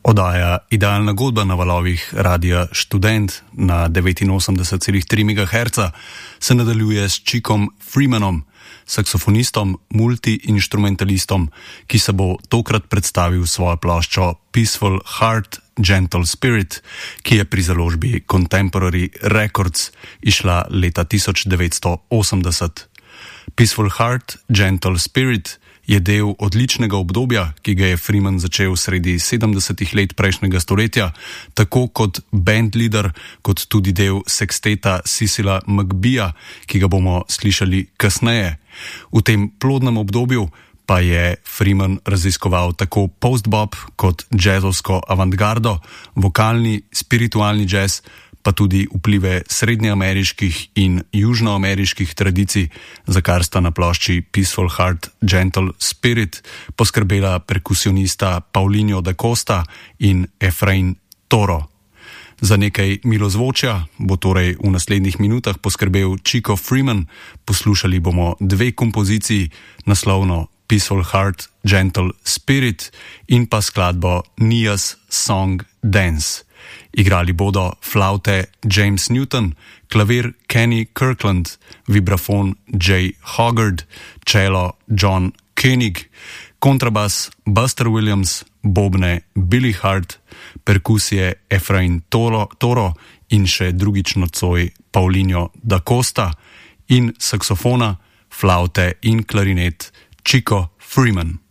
Oddaja Idealna godba na valovih Radia Študent na 89,3 MHz se nadaljuje s Chickom Freemanom, saksofonistom, multi-instrumentalistom, ki se bo tokrat predstavil svojo ploščo Peaceful Heart, Gentle Spirit, ki je pri založbi Contemporary Records išla leta 1980. Peaceful Heart, Gentle Spirit je del odličnega obdobja, ki ga je Freeman začel sredi 70. let prejšnjega stoletja, tako kot bandleader, kot tudi del seksteta Cecila McBeeja, ki ga bomo slišali kasneje. V tem plodnem obdobju pa je Freeman raziskoval tako post-bop kot jazzovsko avantgardo, vokalni, spiritualni jazz, pa tudi vplive srednjeameriških in južnoameriških tradicij, za kar sta na plošči Peaceful Heart, Gentle Spirit poskrbela perkusionista Paulinho da Costa in Efrain Toro. Za nekaj milozvočja bo torej v naslednjih minutah poskrbel Chico Freeman. Poslušali bomo dve kompoziciji, naslovno Peaceful Heart, Gentle Spirit in pa skladbo Nia's Song Dance. Igrali bodo flaute James Newton, klavir Kenny Kirkland, vibrafon Jay Hoggard, čelo John Koenig, kontrabas Buster Williams, bobne Billy Hart, perkusije Efrain Toro in še drugič nocoj Paulinho da Costa in saksofona, flaute in klarinet Chico Freeman.